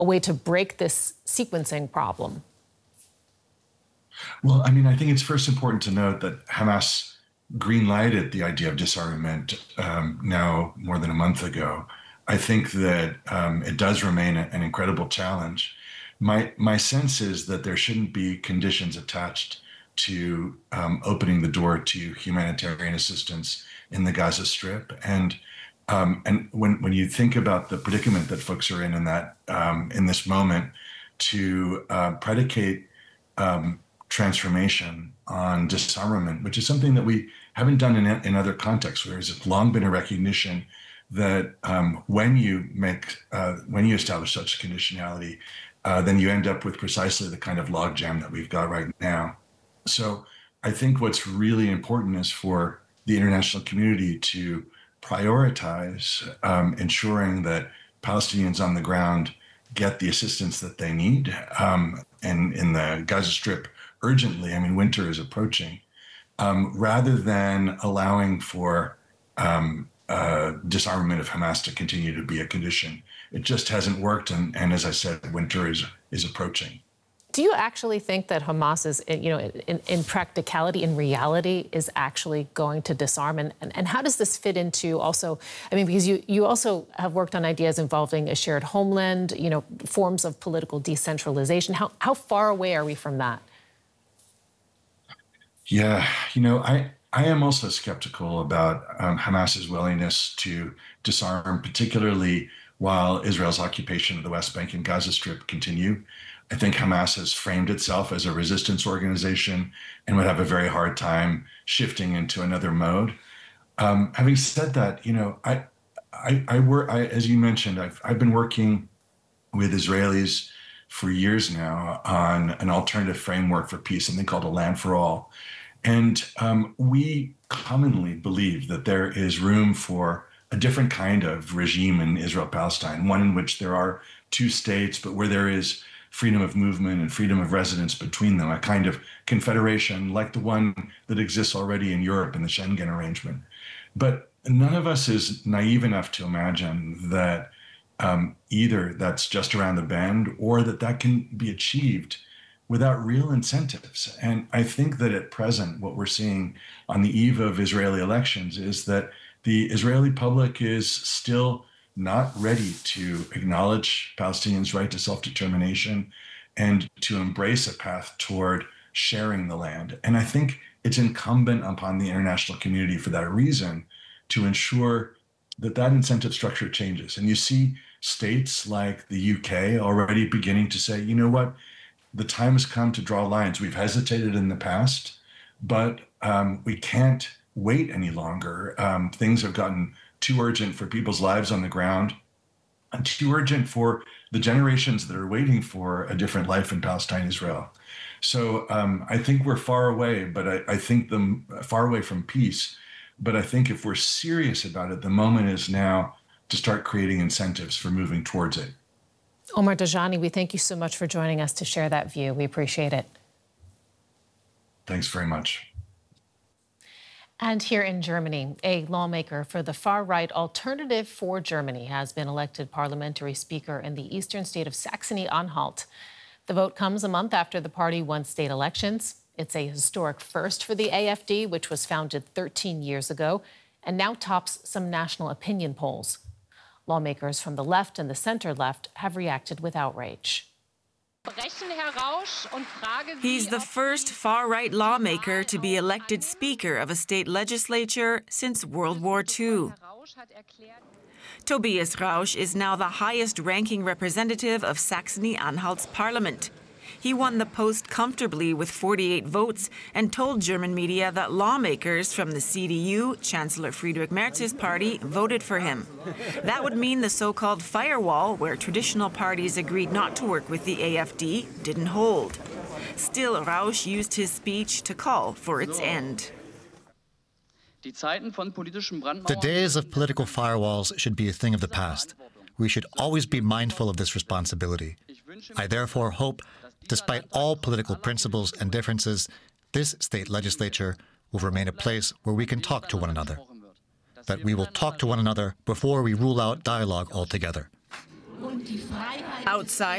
a way to break this sequencing problem? Well, I mean, I think it's first important to note that Hamas green-lighted the idea of disarmament now more than a month ago. I think that it does remain an incredible challenge. My sense is that there shouldn't be conditions attached to opening the door to humanitarian assistance in the Gaza Strip. And when you think about the predicament that folks are in that in this moment, to predicate transformation on disarmament, which is something that we haven't done in other contexts, where there's long been a recognition that when you establish such conditionality, then you end up with precisely the kind of logjam that we've got right now. So I think what's really important is for the international community to prioritize ensuring that Palestinians on the ground get the assistance that they need. And in the Gaza Strip, urgently, I mean, winter is approaching, rather than allowing for disarmament of Hamas to continue to be a condition. It just hasn't worked, and as I said, winter is approaching. Do you actually think that Hamas is, in practicality, in reality, is actually going to disarm? And how does this fit into also, I mean, because you also have worked on ideas involving a shared homeland, forms of political decentralization. How far away are we from that? Yeah, I am also skeptical about Hamas's willingness to disarm, particularly while Israel's occupation of the West Bank and Gaza Strip continue. I think Hamas has framed itself as a resistance organization and would have a very hard time shifting into another mode. Having said that, as you mentioned, I've been working with Israelis for years now on an alternative framework for peace, something called a land for all. And we commonly believe that there is room for a different kind of regime in Israel-Palestine, one in which there are two states, but where there is freedom of movement and freedom of residence between them, a kind of confederation like the one that exists already in Europe in the Schengen arrangement. But none of us is naive enough to imagine that either that's just around the bend or that can be achieved without real incentives. And I think that at present, what we're seeing on the eve of Israeli elections is that the Israeli public is still not ready to acknowledge Palestinians' right to self-determination and to embrace a path toward sharing the land. And I think it's incumbent upon the international community for that reason to ensure that incentive structure changes. And you see states like the UK already beginning to say, you know what, the time has come to draw lines. We've hesitated in the past, but we can't wait any longer. Things have gotten too urgent for people's lives on the ground and too urgent for the generations that are waiting for a different life in Palestine, Israel. So I think we're far away, but I think far away from peace. But I think if we're serious about it, the moment is now to start creating incentives for moving towards it. Omar Dajani, we thank you so much for joining us to share that view. We appreciate it. Thanks very much. And here in Germany, a lawmaker for the far-right Alternative for Germany has been elected parliamentary speaker in the eastern state of Saxony-Anhalt. The vote comes a month after the party won state elections. It's a historic first for the AfD, which was founded 13 years ago, and now tops some national opinion polls. Lawmakers from the left and the center-left have reacted with outrage. He's the first far-right lawmaker to be elected Speaker of a state legislature since World War II. Tobias Rausch is now the highest-ranking representative of Saxony-Anhalt's parliament. He won the post comfortably with 48 votes and told German media that lawmakers from the CDU, Chancellor Friedrich Merz's party, voted for him. That would mean the so-called firewall, where traditional parties agreed not to work with the AfD, didn't hold. Still, Rausch used his speech to call for its end. The days of political firewalls should be a thing of the past. We should always be mindful of this responsibility. I therefore hope, despite all political principles and differences, this state legislature will remain a place where we can talk to one another. That we will talk to one another before we rule out dialogue altogether. Outside